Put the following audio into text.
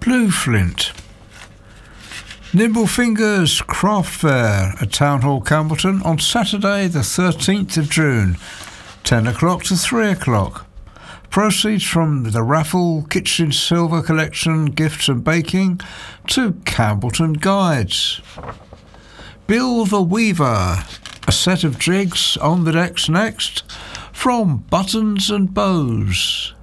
Blue Flint. Nimblefingers Craft Fair at Town Hall, Campbellton on Saturday the 13th of June, 10 o'clock to 3 o'clock. Proceeds from the raffle, kitchen silver collection, gifts and baking to Campbellton Guides. Bill the Weaver, a set of jigs on the decks next from Buttons and Bows.